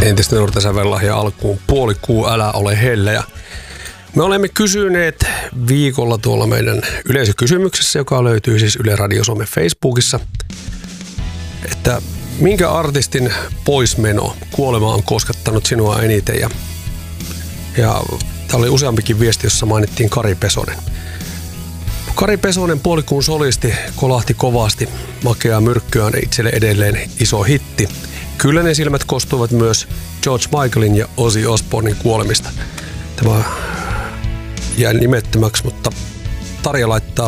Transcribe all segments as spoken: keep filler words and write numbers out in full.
Entisten nuorten sävellahja alkuun puoli kuu, älä ole helle. Me olemme kysyneet viikolla tuolla meidän yleisökysymyksessä, joka löytyy siis Yle Radio Suomen Facebookissa, että minkä artistin poismeno, kuolema on koskettanut sinua eniten. Ja, ja tää oli useampikin viesti, jossa mainittiin Kari Pesonen. Kari Pesonen, puolikuun solisti, kolahti kovasti. Makeaa myrkkyä on itselle edelleen iso hitti. Kyllä ne silmät kostuivat myös George Michaelin ja Ozzy Osbournen kuolemista. Tämä jäi nimettömäksi, mutta Tarja laittaa.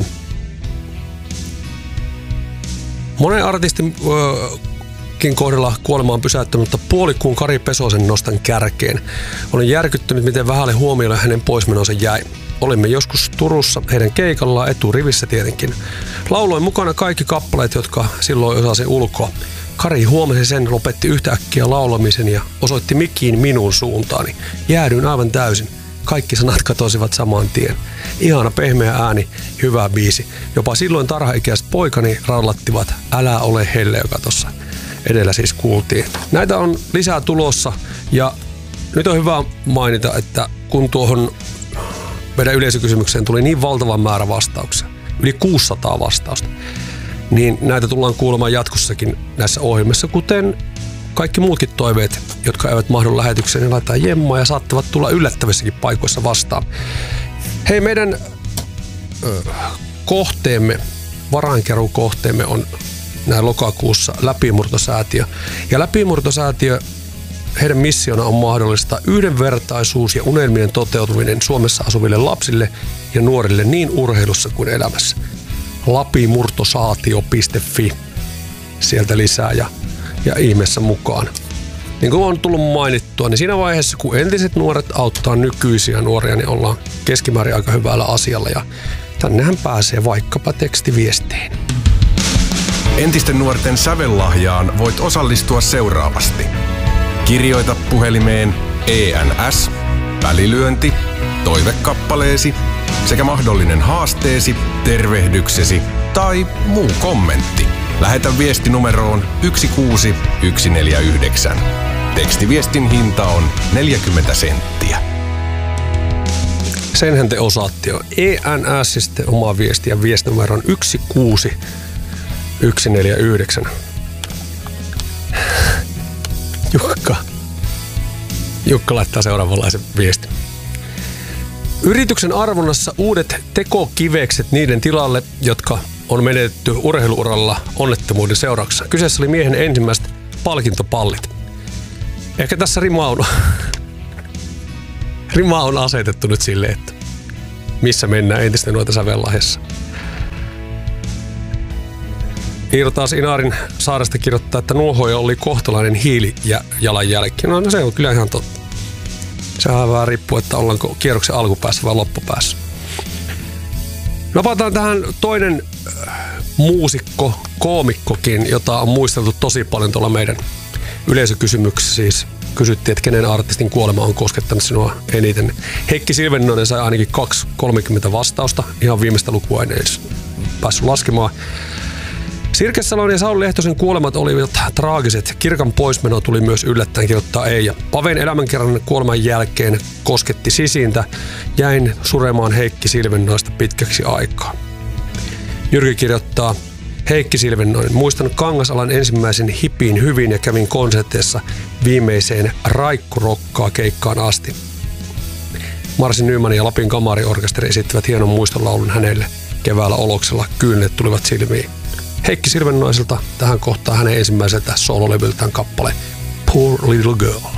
Monen artistinkin kohdalla kuolema on pysäyttänyt, mutta puolikuun Kari Pesosen nostan kärkeen. Olen järkyttynyt, miten vähälle huomiolle hänen poismenonsa jäi. Olimme joskus Turussa heidän keikallaan, eturivissä tietenkin. Lauloin mukana kaikki kappaleet, jotka silloin osasin ulkoa. Kari huomasi sen, lopetti yhtäkkiä laulamisen ja osoitti mikiin minun suuntaani. Jäädyin aivan täysin. Kaikki sanat katosivat saman tien. Ihana pehmeä ääni, hyvä biisi. Jopa silloin tarhaikäiset poikani rallattivat Älä ole helle, joka tuossa edellä siis kuultiin. Näitä on lisää tulossa ja nyt on hyvä mainita, että kun tuohon meidän yleisökysymykseen tuli niin valtava määrä vastauksia, yli kuusisataa vastausta, niin näitä tullaan kuulemaan jatkossakin näissä ohjelmissa, kuten kaikki muutkin toiveet, jotka eivät mahdu lähetykseen, niin laitetaan jemmaa ja saattavat tulla yllättävissäkin paikoissa vastaan. Hei, meidän ö, kohteemme, varainkeruukohteemme on näin lokakuussa Läpimurtosäätiö. Ja Läpimurtosäätiö, heidän missiona on mahdollista yhdenvertaisuus ja unelmien toteutuminen Suomessa asuville lapsille ja nuorille niin urheilussa kuin elämässä. Lapimurtosaatio piste fi. Sieltä lisää ja, ja ihmeessä mukaan. Niin kuin on tullut mainittua, niin siinä vaiheessa, kun entiset nuoret auttaa nykyisiä nuoria, niin ollaan keskimäärin aika hyvällä asialla. Ja tännehän pääsee vaikkapa tekstiviesteihin. Entisten nuorten sävellahjaan voit osallistua seuraavasti. Kirjoita puhelimeen E N S, välilyönti, toivekappaleesi sekä mahdollinen haasteesi, tervehdyksesi tai muu kommentti. Lähetä viesti numeroon yksi kuusi yksi neljä yhdeksän. Tekstiviestin hinta on neljäkymmentä senttiä. Senhän te osaatte jo. E N S sitten oma viesti ja viestinumeron yksi kuusi yksi neljä yhdeksän. Jukka. Jukka laittaa seuraavanlaisen viestin. Yrityksen arvonnassa uudet tekokivekset niiden tilalle, jotka on menetetty urheiluuralla onnettomuuden seurauksena. Kyseessä oli miehen ensimmäiset palkintopallit. Ehkä tässä rima on, rima on asetettu nyt silleen, että missä mennään entisten nuorten sävellahjassa. Iiro taas Inaarin saaresta kirjoittaa, että nuohoja oli kohtalainen hiilijalanjälki. No, no se on kyllä ihan totta. Sehän vähän riippuu, että ollaanko kierroksen alkupäässä vai loppupäässä. Napataan tähän toinen äh, muusikko, koomikkokin, jota on muisteltu tosi paljon tuolla meidän yleisökysymyksessä. Siis kysyttiin, että kenen artistin kuolema on koskettanut sinua eniten. Heikki Silvennoinen sai ainakin kaksi kolmekymmentä vastausta. Ihan viimeistä lukua en edes päässyt laskemaan. Sirkke Salon ja Sauli Lehtosen kuolemat olivat traagiset. Kirkan poismeno tuli myös yllättäen, kirjoittaa Eija. Paven elämänkerran kuoleman jälkeen kosketti sisintä. Jäin suremaan Heikki Silvennoista pitkäksi aikaa. Jyrki kirjoittaa, Heikki Silvennoinen. Muistan Kangasalan ensimmäisen hipin hyvin ja kävin konserteissa viimeiseen Raikkurokkaa keikkaan asti. Marsi Nyman ja Lapin kamariorkesteri esittivät hienon muistolaulun hänelle. Keväällä Oloksella kyyneleet tulivat silmiin. Heikki Silvennoiselta tähän kohtaan hänen ensimmäiseltä soololevyltään kappale Poor Little Girl.